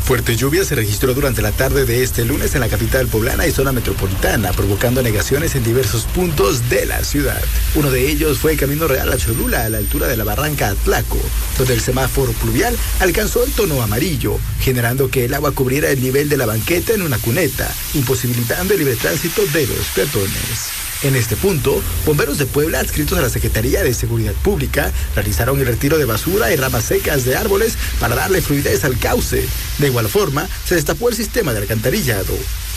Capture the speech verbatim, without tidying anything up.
Fuerte lluvia se registró durante la tarde de este lunes en la capital poblana y zona metropolitana, provocando anegaciones en diversos puntos de la ciudad. Uno de ellos fue el Camino Real a Cholula, a la altura de la barranca Atlaco, donde el semáforo pluvial alcanzó el tono amarillo, generando que el agua cubriera el nivel de la banqueta en una cuneta, imposibilitando el libre tránsito de los peatones. En este punto, bomberos de Puebla adscritos a la Secretaría de Seguridad Pública realizaron el retiro de basura y ramas secas de árboles para darle fluidez al cauce. De igual forma, se destapó el sistema de alcantarillado.